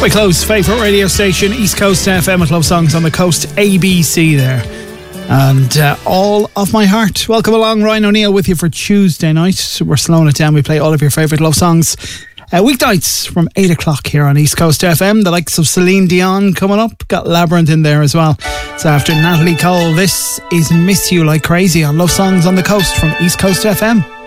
We close favourite radio station, East Coast FM with Love Songs on the Coast, ABC there. And All of My Heart. Welcome along, Ryan O'Neill with you for Tuesday night. We're slowing it down. We play all of your favourite love songs weeknights from 8 o'clock here on East Coast FM. The likes of Celine Dion coming up. Got Labyrinth in there as well. So after Natalie Cole, this is Miss You Like Crazy on Love Songs on the Coast from East Coast FM.